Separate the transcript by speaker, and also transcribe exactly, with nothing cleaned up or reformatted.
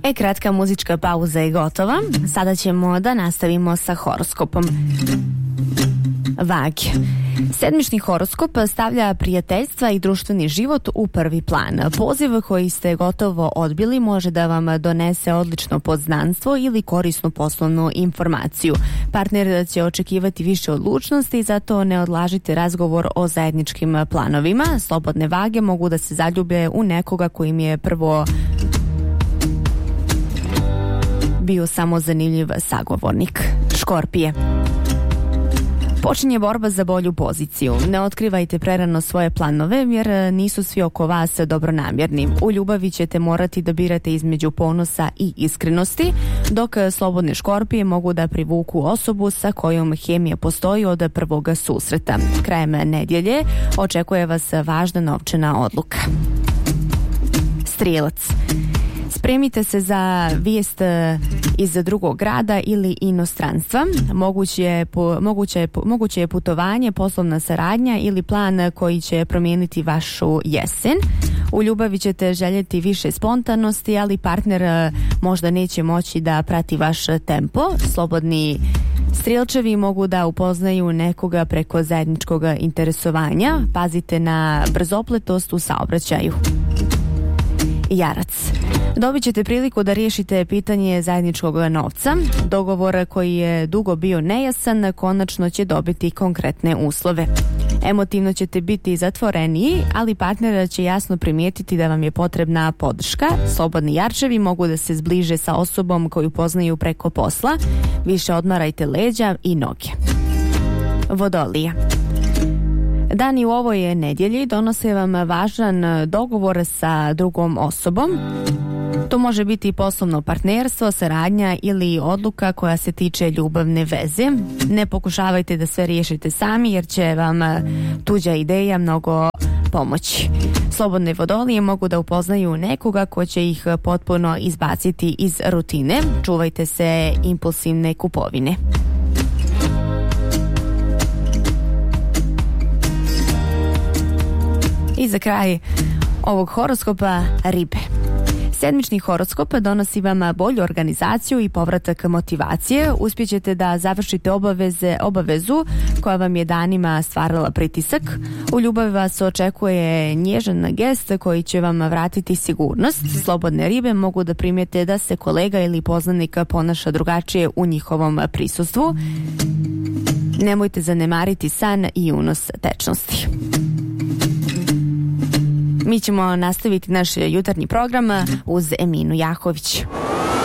Speaker 1: E, kratka muzička pauza je gotova. Sada ćemo da nastavimo sa horoskopom. Vage. Sedmični horoskop stavlja prijateljstva i društveni život u prvi plan. Poziv koji ste gotovo odbili može da vam donese odlično poznanstvo ili korisnu poslovnu informaciju. Partner će očekivati više odlučnosti, zato ne odlažite razgovor o zajedničkim planovima. Slobodne vage mogu da se zaljube u nekoga koji im je prvo bio samo zanimljiv sagovornik. Škorpije. Počinje borba za bolju poziciju. Ne otkrivajte prerano svoje planove jer nisu svi oko vas dobronamjerni. U ljubavi ćete morati da birate između ponosa i iskrenosti, dok slobodne škorpije mogu da privuku osobu sa kojom hemija postoji od prvoga susreta. Krajem nedjelje očekuje vas važna novčana odluka. Strijelac. Spremite se za vijest iz drugog grada ili inostranstva. Moguće je, po, moguće, je, moguće je putovanje, poslovna saradnja ili plan koji će promijeniti vašu jesen. U ljubavi ćete željeti više spontanosti, ali partner možda neće moći da prati vaš tempo. Slobodni Strijelčevi mogu da upoznaju nekoga preko zajedničkog interesovanja. Pazite na brzopletost u saobraćaju. Jarac. Dobit ćete priliku da riješite pitanje zajedničkog novca. Dogovor koji je dugo bio nejasan konačno će dobiti konkretne uslove. Emotivno ćete biti zatvoreniji, ali partner će jasno primijetiti da vam je potrebna podrška. Slobodni jarčevi mogu da se zbliže sa osobom koju poznaju preko posla. Više odmarajte leđa i noge. Vodolija. Dani u ovoj nedjelji donose vam važan dogovor sa drugom osobom. To može biti poslovno partnerstvo, saradnja ili odluka koja se tiče ljubavne veze. Ne pokušavajte da sve riješite sami jer će vam tuđa ideja mnogo pomoći. Slobodne vodolije mogu da upoznaju nekoga ko će ih potpuno izbaciti iz rutine. Čuvajte se impulsivne kupovine. I za kraj ovog horoskopa ribe. Sedmični horoskop donosi vam bolju organizaciju i povratak motivacije. Uspjećete da završite obaveze, obavezu koja vam je danima stvarala pritisak. U ljubavi vas očekuje nježan gest koji će vam vratiti sigurnost. Slobodne ribe mogu da primijete da se kolega ili poznanik ponaša drugačije u njihovom prisustvu. Nemojte zanemariti san i unos tečnosti. Mi ćemo nastaviti naš jutarnji program uz Eminu Jahović.